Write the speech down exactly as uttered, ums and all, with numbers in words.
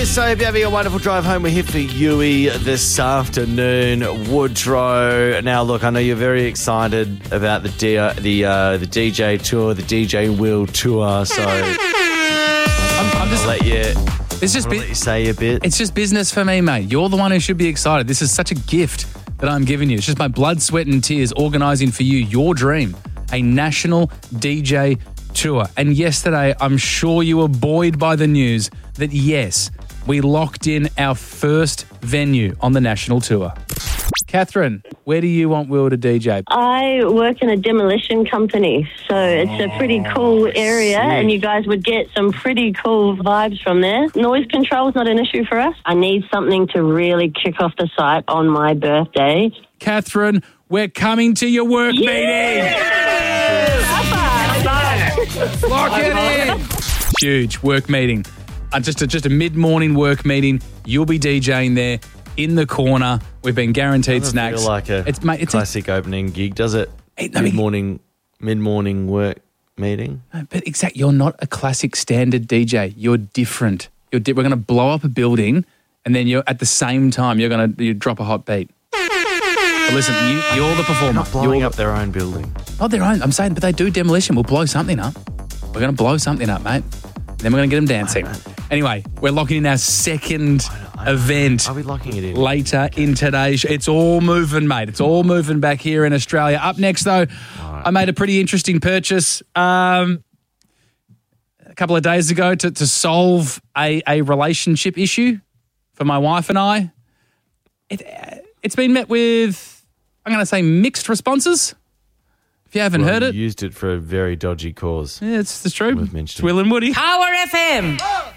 So if you're having a wonderful drive home, we're here for Yui this afternoon. Woodrow. Now, look, I know you're very excited about the D- the uh, the D J tour, the D J Will tour. So I'm, I'm just I'll let you. It's just I'll bu- let you say a bit. It's just business for me, mate. You're the one who should be excited. This is such a gift that I'm giving you. It's just my blood, sweat and tears organising for you your dream, a national D J tour. And yesterday, I'm sure you were buoyed by the news that, yes, we locked in our first venue on the national tour. Catherine, where do you want Will to D J? I work in a demolition company, so it's a pretty cool area, and you guys would get some pretty cool vibes from there. Noise control is not an issue for us. I need something to really kick off the site on my birthday. Catherine, we're coming to your work meeting. Lock it in. Huge work meeting. Uh, just a, just a mid-morning work meeting. You'll be DJing there in the corner. We've been guaranteed Doesn't snacks. feel like a it's, mate, it's classic a, opening gig, does it? It- I mean- Mid-morning, mid-morning work meeting. But exact, you're not a classic standard D J. You're different. You're di- we're going to blow up a building, and then you're at the same time you're going to you drop a hot beat. But listen, you, you're the performer. Not blowing You're up their own building. Not their own. I'm saying, but they do demolition. We'll blow something up. We're going to blow something up, mate. Then we're going to get them dancing. Anyway, we're locking in our second I- I- event. Are we locking it in? Later in today's show. It's all moving, mate. It's all moving back here in Australia. Up next, though, I made a pretty interesting purchase um, a couple of days ago to, to solve a, a relationship issue for my wife and I. It, it's been met with, I'm going to say, mixed responses. If you haven't Well, heard you it. used it for a very dodgy cause. Yeah, it's, it's true. We've mentioned It's Will and Woody. Power F M.